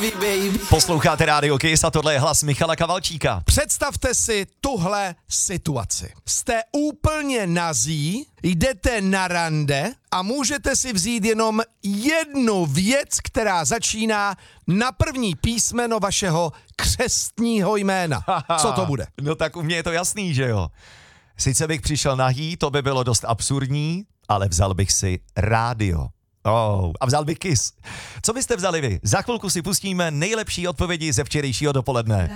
Posloucháte Rádio Kiss a tohle je hlas Michala Kavalčíka. Představte si tuhle situaci. Jste úplně nazí, jdete na rande a můžete si vzít jenom jednu věc, která začíná na první písmeno vašeho křestního jména. Co to bude? No tak u mě je to jasný, že jo. Sice bych přišel nahý, to by bylo dost absurdní, ale vzal bych si rádio. A vzal bych Kiss. Co byste vzali vy? Za chvilku si pustíme nejlepší odpovědi ze včerejšího dopoledne.